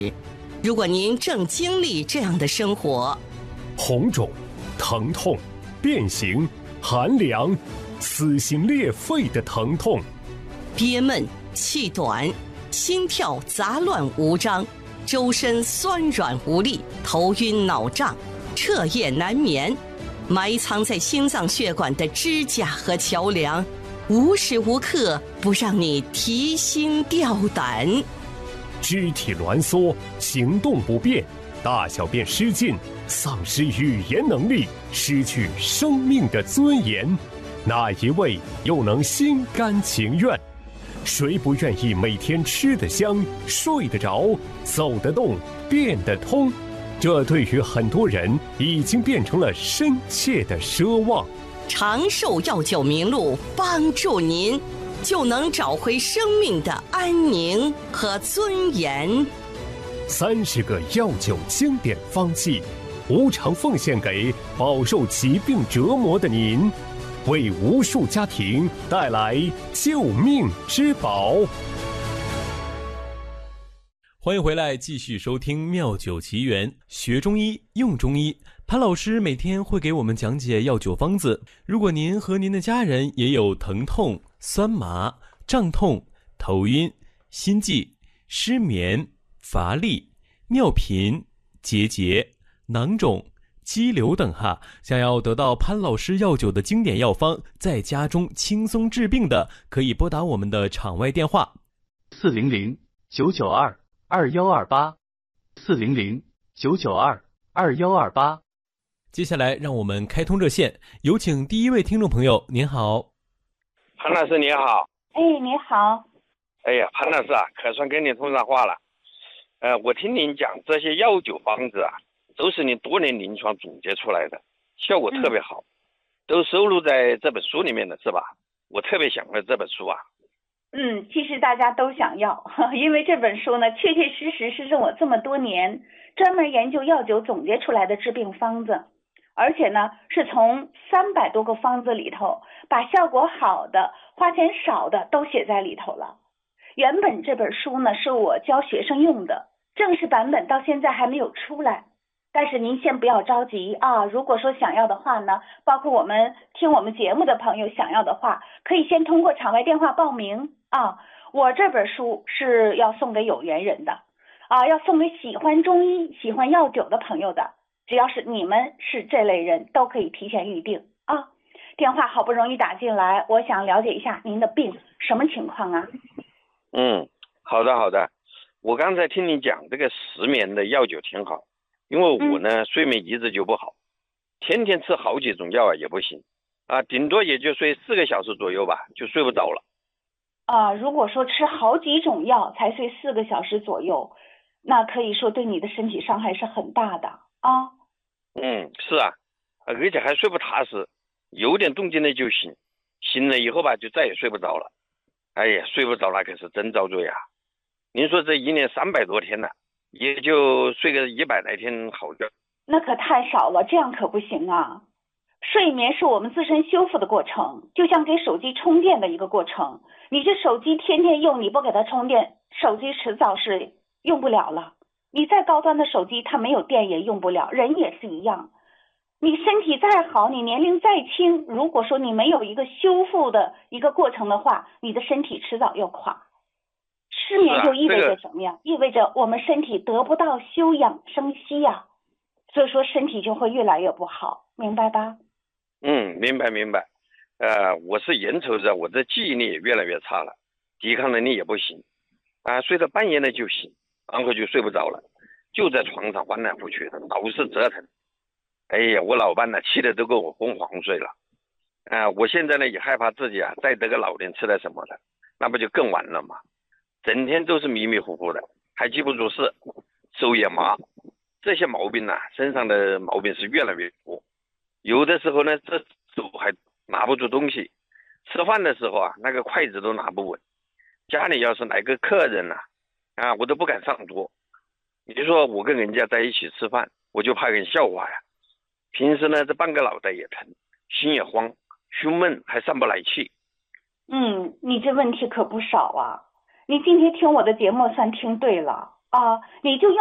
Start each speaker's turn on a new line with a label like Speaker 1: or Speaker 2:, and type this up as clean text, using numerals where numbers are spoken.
Speaker 1: 如果您正经历这样的生活，
Speaker 2: 红肿、疼痛、变形、寒凉、撕心裂肺的疼痛，
Speaker 1: 憋闷、气短、心跳杂乱无章，周身酸软无力，头晕脑胀，彻夜难眠，埋藏在心脏血管的支架和桥梁，无时无刻不让你提心吊胆。
Speaker 2: 肢体挛缩，行动不便，大小便失禁，丧失语言能力，失去生命的尊严，哪一位又能心甘情愿？谁不愿意每天吃得香、睡得着、走得动、变得通？这对于很多人已经变成了深切的奢望。
Speaker 1: 长寿药酒名录帮助您，就能找回生命的安宁和尊严。
Speaker 2: 30个药酒经典方剂，无偿奉献给饱受疾病折磨的您，为无数家庭带来救命之宝。
Speaker 3: 欢迎回来，继续收听《妙酒奇缘》，学中医，用中医。潘老师每天会给我们讲解药酒方子。如果您和您的家人也有疼痛、酸麻、胀痛、头晕、心悸、失眠、乏力、尿频、结节、囊肿、肌瘤等想要得到潘老师药酒的经典药方，在家中轻松治病的，可以拨打我们的场外电话400-992-2128，400-992-2128。接下来让我们开通热线，有请第一位听众朋友。您好。
Speaker 4: 潘老师你好。
Speaker 5: 你好。
Speaker 4: 哎呀，潘老师啊，可算跟你通上话了。我听您讲这些药酒方子啊，都是您多年临床总结出来的，效果特别好，都收录在这本书里面的是吧？我特别想要这本书啊。
Speaker 5: 其实大家都想要，因为这本书呢，确确实实是我这么多年专门研究药酒总结出来的治病方子，而且呢，是从300多个方子里头，把效果好的、花钱少的都写在里头了。原本这本书呢，是我教学生用的，正式版本到现在还没有出来。但是您先不要着急啊，如果说想要的话呢，包括我们听我们节目的朋友想要的话，可以先通过场外电话报名啊。我这本书是要送给有缘人的啊，要送给喜欢中医、喜欢药酒的朋友的。只要是你们是这类人，都可以提前预定啊。电话好不容易打进来，我想了解一下您的病什么情况啊？
Speaker 4: 好的。我刚才听你讲这个失眠的药酒挺好，因为我呢睡眠一直就不好，天天吃好几种药也不行啊，顶多也就睡4个小时左右吧，就睡不着了。
Speaker 5: 如果说吃好几种药才睡4个小时左右，那可以说对你的身体伤害是很大的啊。
Speaker 4: 是啊，而且还睡不踏实，有点动静了就醒，醒了以后吧就再也睡不着了。哎呀，睡不着那可是真遭罪啊。您说这一年300多天了，也就睡个100来天好觉，
Speaker 5: 那可太少了，这样可不行啊。睡眠是我们自身修复的过程，就像给手机充电的一个过程。你这手机天天用，你不给它充电，手机迟早是用不了了。你再高端的手机，它没有电也用不了，人也是一样。你身体再好，你年龄再轻，如果说你没有一个修复的一个过程的话，你的身体迟早要垮。失眠就意味着什么呀？意味着我们身体得不到休养生息呀，所以说身体就会越来越不好，明白吧？
Speaker 4: 明白。我是眼瞅着我的记忆力也越来越差了，抵抗能力也不行啊，睡到半夜呢就醒，然后就睡不着了，就在床上翻来覆去的，老是折腾。哎呀，我老伴呢气得都给我昏黄睡了。我现在呢也害怕自己再得个老年痴呆什么的，那不就更完了吗？整天都是迷迷糊糊的，还记不住事，手也麻，这些毛病身上的毛病是越来越多。有的时候呢，这手还拿不住东西，吃饭的时候那个筷子都拿不稳。家里要是来个客人我都不敢上桌。你说我跟人家在一起吃饭，我就怕人笑话呀。平时呢，这半个脑袋也疼，心也慌，胸闷还上不来气。
Speaker 5: 你这问题可不少啊。你今天听我的节目算听对了， 你就用